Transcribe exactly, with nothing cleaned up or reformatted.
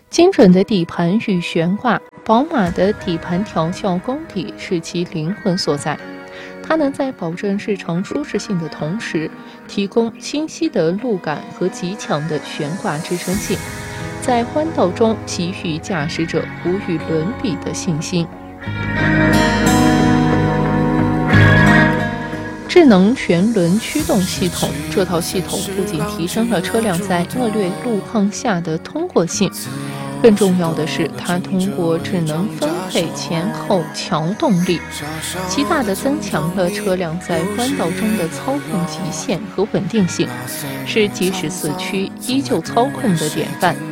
精准的底盘与悬挂，宝马的底盘调校功底是其灵魂所在。它能在保证日常舒适性的同时，提供清晰的路感和极强的悬挂支撑性，在弯道中给予驾驶者无与伦比的信心。智能全轮驱动系统，这套系统不仅提升了车辆在恶劣路况下的通过性，更重要的是，它通过智能分配前后桥动力，极大地增强了车辆在弯道中的操控极限和稳定性，是即使四驱依旧操控的典范。